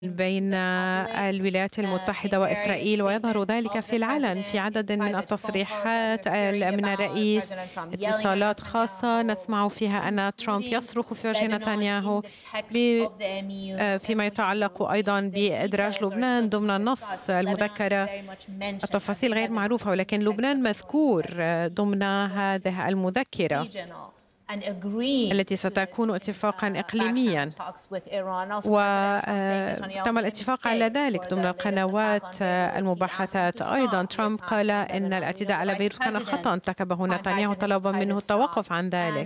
بين الولايات المتحدة وإسرائيل، ويظهر ذلك في العلن في عدد من التصريحات من الرئيس. اتصالات خاصة نسمع فيها أن ترامب يصرخ في وجه نتنياهو فيما يتعلق أيضا بإدراج لبنان ضمن النص المذكرة. التفاصيل غير معروفة، ولكن لبنان مذكور ضمن هذه المذكرة التي ستكون اتفاقا إقليميا، وتم الاتفاق على ذلك ضمن قنوات المباحثات. أيضا ترامب قال إن الاعتداء على بيروت كان خطأ ارتكبه نتنياهو، طلبا منه التوقف عن ذلك،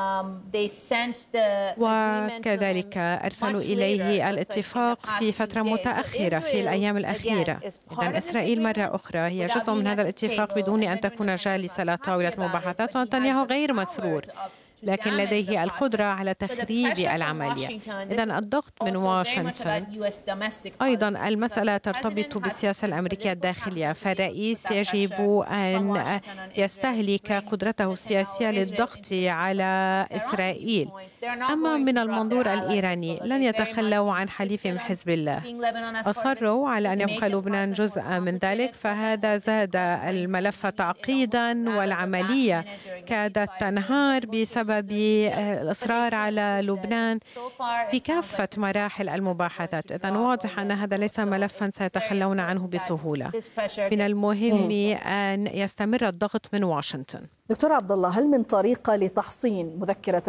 وكذلك أرسلوا إليه الاتفاق في فترة متأخرة في الأيام الأخيرة. إذن إسرائيل مرة أخرى هي جزء من هذا الاتفاق بدون أن تكون جالسة على طاولة المباحثات، ونتنياهو غير مسرور، لكن لديه القدرة على تخريب العملية. إذن الضغط من واشنطن. أيضا المسألة ترتبط بالسياسة الأمريكية الداخلية، فالرئيس يجب أن يستهلك قدرته السياسية للضغط على إسرائيل. أما من المنظور الإيراني لن يتخلوا عن حليفهم حزب الله، أصروا على أن يبقى لبنان جزءا من ذلك، فهذا زاد الملف تعقيدا، والعملية كادت تنهار بسبب الإصرار على لبنان في كافة مراحل المباحثات. إذن واضح أن هذا ليس ملفا سيتخلون عنه بسهولة. من المهم أن يستمر الضغط من واشنطن. دكتور عبد الله، هل من طريقة لتحصين مذكرة